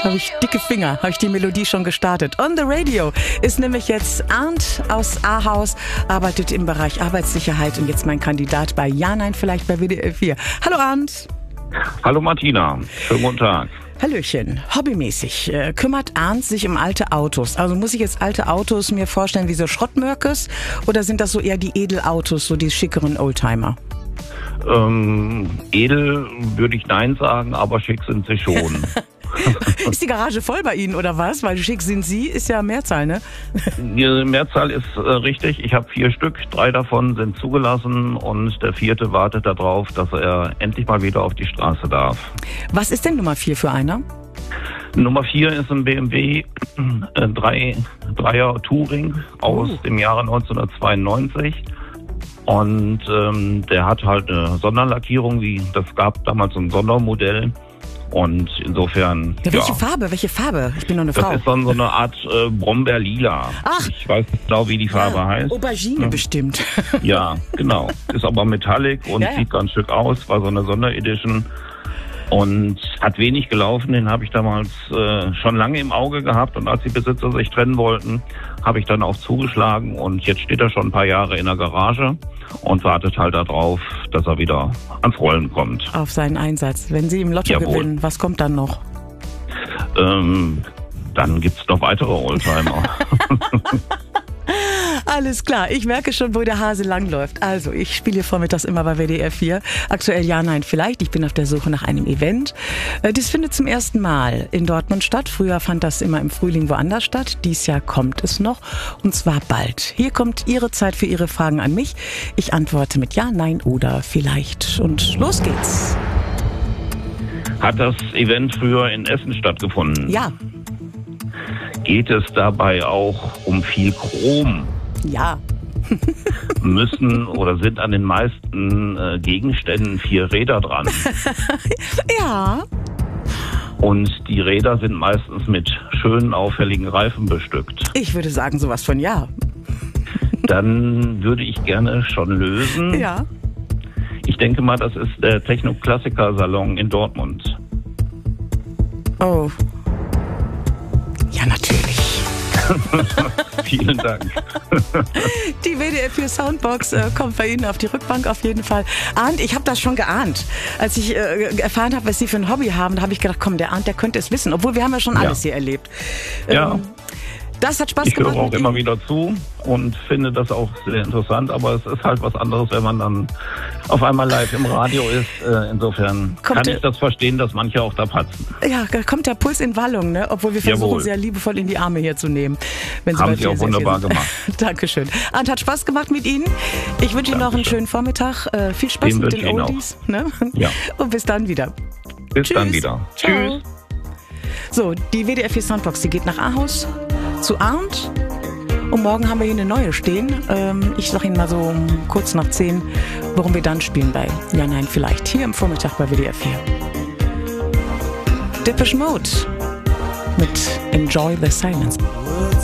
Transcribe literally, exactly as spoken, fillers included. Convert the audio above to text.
habe ich dicke Finger, habe ich die Melodie schon gestartet. On the Radio ist nämlich jetzt Arndt aus Ahaus, arbeitet im Bereich Arbeitssicherheit und jetzt mein Kandidat bei Ja, Nein, vielleicht bei W D R vier. Hallo Arndt. Hallo Martina, schönen guten Tag. Hallöchen. Hobbymäßig äh, kümmert Arndt sich um alte Autos. Also muss ich jetzt alte Autos mir vorstellen wie so Schrottmörkes oder sind das so eher die Edelautos, so die schickeren Oldtimer? Ähm, edel würde ich nein sagen, aber schick sind sie schon. Ist die Garage voll bei Ihnen oder was? Weil schick sind Sie, ist ja Mehrzahl, ne? Die Mehrzahl ist äh, richtig. Ich habe vier Stück, drei davon sind zugelassen und der vierte wartet darauf, dass er endlich mal wieder auf die Straße darf. Was ist denn Nummer vier für einer? Nummer vier ist ein B M W äh, drei, Dreier Touring aus Oh. dem Jahre neunzehnhundertzweiundneunzig. Und ähm, der hat halt eine Sonderlackierung, wie das gab damals so ein Sondermodell. Und insofern, Ja, welche ja, Farbe? Welche Farbe? Ich bin nur eine das Frau. ist dann so eine Art äh, Brombeerlila. Ach. Ich weiß nicht genau, wie die Farbe ja, heißt. Aubergine Ja. bestimmt. Ja, genau. Ist aber Metallic und Ja, ja. sieht ganz schick aus. War so eine Sonderedition. Und hat wenig gelaufen, den habe ich damals äh, schon lange im Auge gehabt. Und als die Besitzer sich trennen wollten, habe ich dann auch zugeschlagen. Und jetzt steht er schon ein paar Jahre in der Garage und wartet halt darauf, dass er wieder ans Rollen kommt. Auf seinen Einsatz. Wenn Sie im Lotto Jawohl. gewinnen, was kommt dann noch? Ähm, dann gibt's noch weitere Oldtimer. Alles klar, ich merke schon, wo der Hase langläuft. Also, ich spiele hier vormittags immer bei W D R vier. Aktuell Ja, Nein, vielleicht. Ich bin auf der Suche nach einem Event. Äh, Das findet zum ersten Mal in Dortmund statt. Früher fand das immer im Frühling woanders statt. Dies Jahr kommt es noch. Und zwar bald. Hier kommt Ihre Zeit für Ihre Fragen an mich. Ich antworte mit Ja, Nein oder vielleicht. Und los geht's. Hat das Event früher in Essen stattgefunden? Ja, Geht es dabei auch um viel Chrom? ja, Müssen oder sind an den meisten äh, Gegenständen vier Räder dran? ja. Und die Räder sind meistens mit schönen, auffälligen Reifen bestückt. Ich würde sagen sowas von ja. Dann würde ich gerne schon lösen. Ja. Ich denke mal, das ist der Techno-Klassiker-Salon in Dortmund. Oh. Ja, natürlich. Vielen Dank. Die W D R vier Soundbox äh, kommt bei Ihnen auf die Rückbank auf jeden Fall. Arndt, ich habe das schon geahnt. Als ich äh, erfahren habe, was Sie für ein Hobby haben, da habe ich gedacht, komm, der Arndt, der könnte es wissen. Obwohl, wir haben ja schon Ja. alles hier erlebt. Ja. Ähm, das hat Spaß Ich gemacht. höre auch mit immer Ihnen? wieder zu und finde das auch sehr interessant, aber es ist halt was anderes, wenn man dann auf einmal live im Radio ist. Äh, Insofern Kommt kann der- ich das verstehen, dass manche auch da patzen. Ja, da kommt der Puls in Wallung, ne? Obwohl wir versuchen, Jawohl. sehr liebevoll in die Arme hier zu nehmen. Wenn Sie Haben bei Sie auch vier sechs wunderbar sind. gemacht. Dankeschön. Arndt, hat Spaß gemacht mit Ihnen. Ich wünsche Ihnen noch einen Dankeschön. schönen Vormittag. Äh, viel Spaß Den mit wünsche den ich Ihnen auch. Oldies. Ne? Ja. Und bis dann wieder. Bis dann Tschüss. wieder. Ciao. Tschüss. So, die W D R vier Soundbox, die geht nach Ahaus zu Arndt. Und morgen haben wir hier eine neue stehen. Ähm, ich sage Ihnen mal so um kurz nach zehn, warum wir dann spielen bei Ja, Nein, vielleicht. Hier im Vormittag bei W D R vier. Depeche Mode mit Enjoy the Silence.